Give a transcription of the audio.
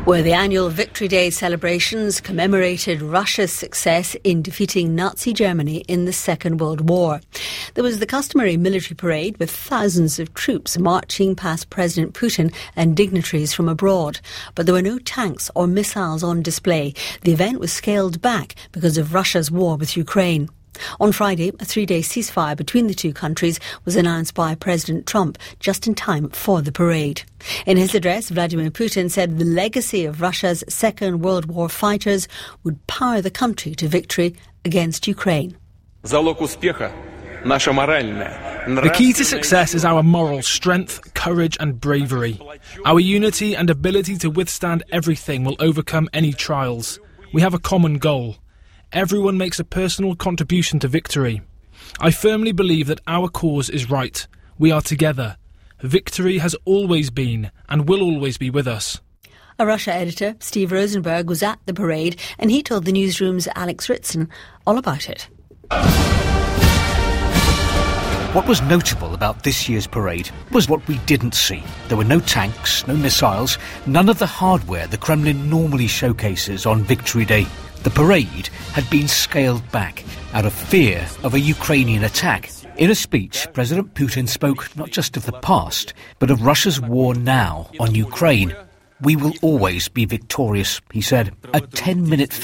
Where the annual Victory Day celebrations commemorated Russia's success in defeating Nazi Germany in the Second World War. There was the customary military parade with thousands of troops marching past President Putin and dignitaries from abroad. But there were no tanks or missiles on display. The event was scaled back because of Russia's war with Ukraine. On Friday, a 3-day ceasefire between the two countries was announced by President Trump just in time for the parade. In his address, Vladimir Putin said the legacy of Russia's Second World War fighters would power the country to victory against Ukraine. The key to success is our moral strength, courage and bravery. Our unity and ability to withstand everything will overcome any trials. We have a common goal. Everyone makes a personal contribution to victory. I firmly believe that our cause is right. We are together. Victory has always been and will always be with us. A Russia editor, Steve Rosenberg, was at the parade and he told the newsroom's Alex Ritson all about it. What was notable about this year's parade was what we didn't see. There were no tanks, no missiles, none of the hardware the Kremlin normally showcases on Victory Day. The parade had been scaled back out of fear of a Ukrainian attack. In a speech, President Putin spoke not just of the past, but of Russia's war now on Ukraine. We will always be victorious, he said. A 10-minute film